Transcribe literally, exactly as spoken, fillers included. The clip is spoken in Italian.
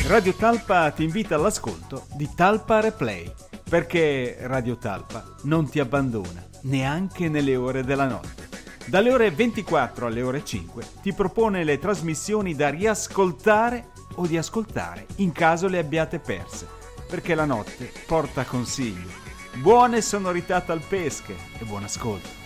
Radio Talpa ti invita all'ascolto di Talpa Replay, perché Radio Talpa non ti abbandona, neanche nelle ore della notte. Dalle ore ventiquattro alle ore cinque ti propone le trasmissioni da riascoltare o di ascoltare in caso le abbiate perse, perché la notte porta consigli. Buone sonorità talpesche e buon ascolto.